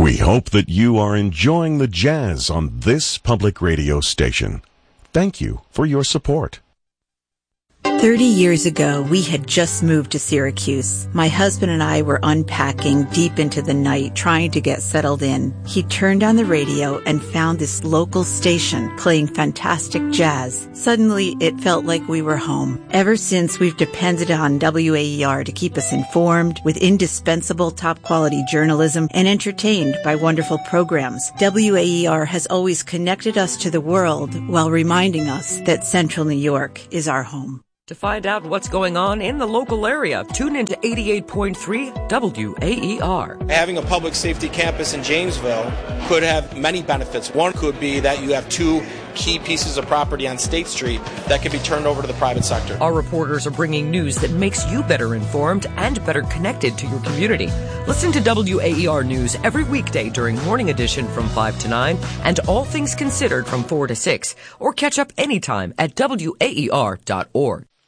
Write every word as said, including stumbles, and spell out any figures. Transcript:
We hope that you are enjoying the jazz on this public radio station. Thank you for your support. Thirty years ago, we had just moved to Syracuse. My husband and I were unpacking deep into the night, trying to get settled in. He turned on the radio and found this local station playing fantastic jazz. Suddenly, it felt like we were home. Ever since, we've depended on W A E R to keep us informed with indispensable top-quality journalism and entertained by wonderful programs. W A E R has always connected us to the world while reminding us that Central New York is our home. To find out what's going on in the local area, tune into eighty-eight point three W A E R. Having a public safety campus in Jamesville could have many benefits. One could be that you have two key pieces of property on State Street that could be turned over to the private sector. Our reporters are bringing news that makes you better informed and better connected to your community. Listen to W A E R News every weekday during Morning Edition from five to nine and All Things Considered from four to six, or catch up anytime at W A E R dot org.